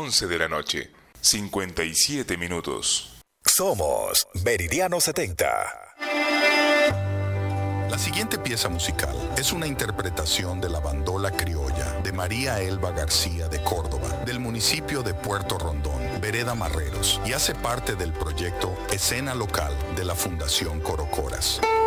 11 de la noche. 57 minutos. Somos Meridiano 70. La siguiente pieza musical es una interpretación de la bandola criolla de María Elba García de Córdoba, del municipio de Puerto Rondón, Vereda Marreros, y hace parte del proyecto Escena Local de la Fundación Corocoras.